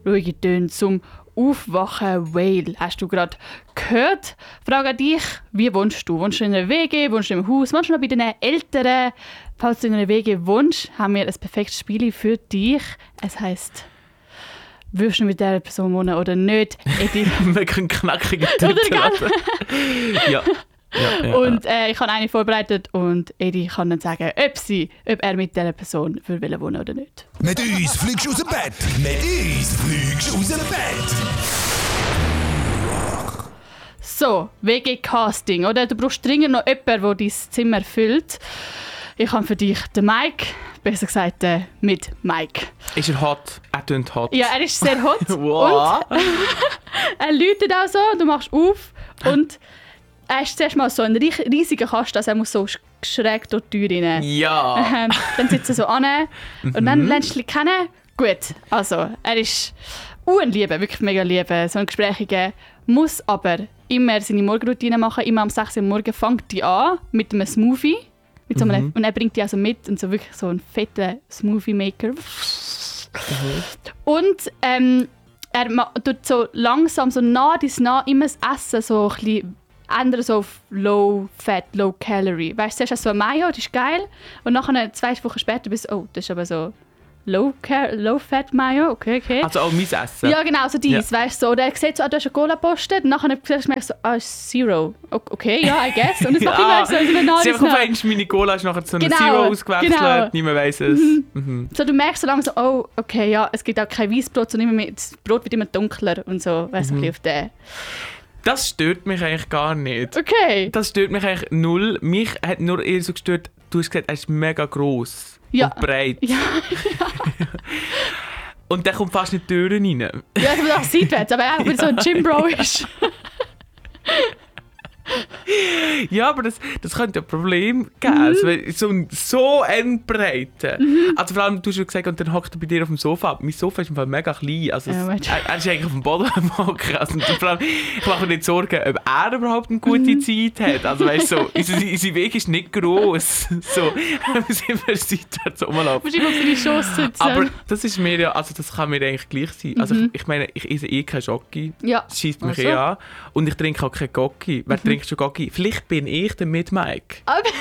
ruhige Töne zum Aufwachen. Whale, hast du gerade gehört? Frage an dich, wie wohnst du? Wohnst du in einer WG, wohnst du im Haus, wohnst du noch bei deinen Eltern? Falls du in einer WG wohnst, haben wir ein perfektes Spiel für dich. Es heisst, würdest du mit dieser Person wohnen oder nicht? Eddie. Wir können knackige Titel lassen. Ja. Und ich habe eine vorbereitet und Eddie kann dann sagen, ob er mit dieser Person wohnen will oder nicht. Mit uns fliegst du aus dem Bett. Mit uns fliegst du aus dem Bett. So, WG-Casting, oder? Du brauchst dringend noch jemanden, der dein Zimmer füllt. Ich habe für dich den Mike, besser gesagt mit Mike. Ist er hot? Er tönt hot. Ja, er ist sehr hot. Wow. Und er läutet auch so, du machst auf und er ist zuerst mal so ein riesiger Kasten, also er muss so schräg durch die Tür rein. Ja. Dann sitzt er so an und dann lernst du ihn kennen. Gut, also er ist Liebe, wirklich mega Liebe. So ein Gesprächiger muss aber immer seine Morgenroutine machen. Immer um 6 Uhr morgens fängt die an mit einem Smoothie. Mit so einem, und er bringt die also mit und so wirklich so einen fetten Smoothie-Maker. Und er tut so langsam, so nah immer das Essen so ein bisschen ändern, so auf Low Fat, Low Calorie. Weißt du, zuerst hast du so ein Mayo, das ist geil. Und nachher 2 Wochen später bist du, oh, das ist aber so Low Fat Mayo, okay. Also auch mein Essen? Ja, genau, so dies, ja. Weißt du, so. Der sieht so, du hast eine Cola gepostet und nachher merkst du so, ist Zero. Okay, ja, I guess. Und es macht immer so eine Nase. Sie haben meine Cola ist nachher zu einer Zero ausgewechselt, niemand weiss es. So, du merkst so langsam, oh, okay, ja, es gibt auch kein Weissbrot, sondern das Brot wird immer dunkler und so, weißt du, auf den. Das stört mich eigentlich gar nicht. Okay. Das stört mich eigentlich null. Mich hat nur eher so gestört, du hast gesagt, er ist mega gross und breit. Ja. Und der kommt fast nicht die Türen rein. Ja, aber auch seitwärts, aber auch weil so ein Gym-Bro ist. Ja, aber das könnte ein Problem geben. So eine Breite. Also vor allem, du hast schon gesagt, und dann hockt er bei dir auf dem Sofa. Mein Sofa ist im Fall mega klein. Also er ist eigentlich auf dem Boden am Hocken. Also, vor allem, ich mache mir nicht Sorgen, ob er überhaupt eine gute Zeit hat. Also weißt du, so, unser Weg ist nicht gross. So, wir müssen immer seitwärts rumlaufen. Du musst immer auf deine Schoss sitzen. Aber das ist mir ja, also das kann mir eigentlich gleich sein. Also ich meine, ich esse keinen Schoki. Ja. Das scheisst mich an. Und ich trinke auch keinen Gocki. Wer trinkt schon Gocki? Vielleicht bin ich der mit Mike.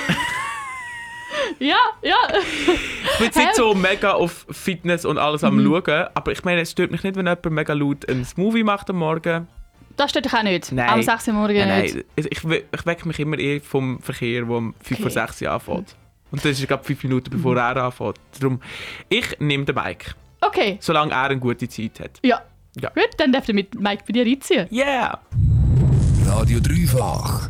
Ja. Ich bin jetzt nicht so mega auf Fitness und alles am Schauen, aber ich meine, es stört mich nicht, wenn jemand mega laut einen Smoothie macht am Morgen. Das stört dich auch nicht? Nein. Am 6 Uhr morgens nicht? Nein. Ich wecke mich immer eher vom Verkehr, der um 5 vor 6 Uhr anfängt. Und das ist gerade 5 Minuten, bevor er anfängt. Darum, ich nehme den Mike. Okay. Solange er eine gute Zeit hat. Ja. Gut, dann darf er mit Mike bei dir einziehen. Yeah! Radio Dreifach.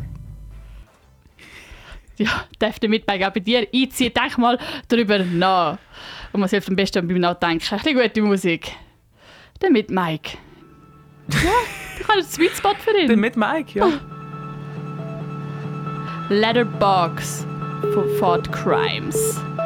Ja, darf der mit Mike auch bei dir einziehen. Denk mal darüber nach. Und man hilft am besten beim Nachdenken. Ein bisschen gute Musik. Der mit Mike. Ja, ich habe einen Sweet Spot für ihn. Der mit Mike, ja. Letterbox for Thought Crimes.